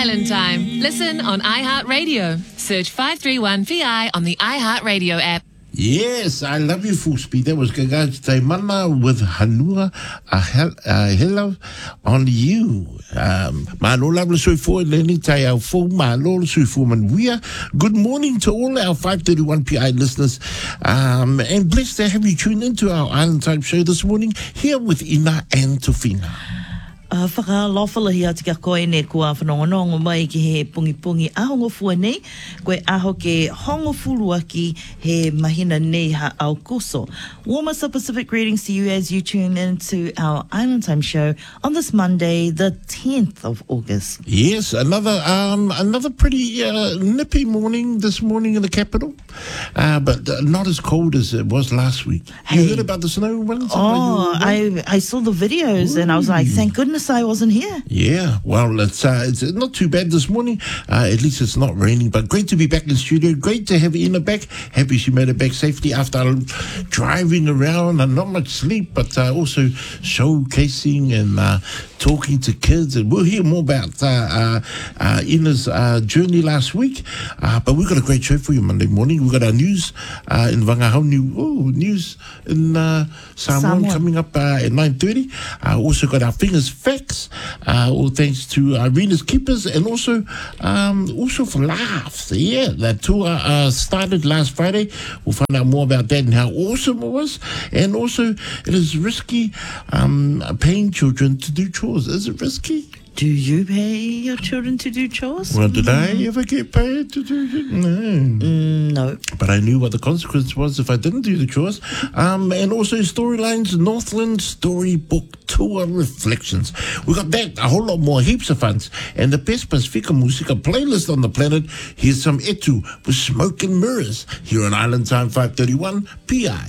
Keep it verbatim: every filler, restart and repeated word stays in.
Island Time. Listen on iHeartRadio. Search five three one V I on the iHeartRadio app. Yes, I love you, Full Speed. That was Gaga's Te Mana with Hanua a hel- uh, Hello on you. Um, Malo labla sui fo leni tai au fo malo sui fo manuia. Good morning to all our five thirty-one P I listeners. Um, and blessed to have you tune into our Island Time show this morning here with Ina and Tofina. Uh, whakalofala hi ati ka koe ne kua whanongonongo mai ki he pungi pungi ahongo fua nei, koe aho ke hongo fulu aki he mahina nei ha au kuso. Warm up Pacific greetings to you as you tune into our Island Time show on this Monday, the tenth of August. Yes, another um, another pretty uh, nippy morning this morning in the capital, uh, but uh, not as cold as it was last week. You Hey. heard about the snow? Winds? Oh, I, I saw the videos and I was like, thank goodness I wasn't here. Yeah, well, it's uh, it's not too bad this morning. Uh, at least it's not raining, but great to be back in studio. Great to have Ina back. Happy she made it back safely after driving around and not much sleep, but uh, also showcasing and uh, talking to kids. And we'll hear more about uh, uh, uh, Ina's uh, journey last week. Uh, but we've got a great show for you Monday morning. We've got our news uh, in Whangahaunu. Oh, news in uh, Samoan, Samoan coming up uh, at nine thirty. Uh, also got our Fingers Facts, uh, all thanks to Arena's Keepers, and also um, also for laughs. Yeah, that tour uh, started last Friday. We'll find out more about that and how awesome it was. And also, it is risky um, paying children to do chores. Is it risky? Do you pay your children to do chores? Well, did I ever get paid to do it? No. Mm, no. But I knew what the consequence was if I didn't do the chores. Um, and also Storylines Northland Storybook Tour Reflections. We got that, a whole lot more, heaps of fun. And the best Pacifica Musica playlist on the planet. Here's some Etu with Smoke and Mirrors here on Island Time five thirty-one P I.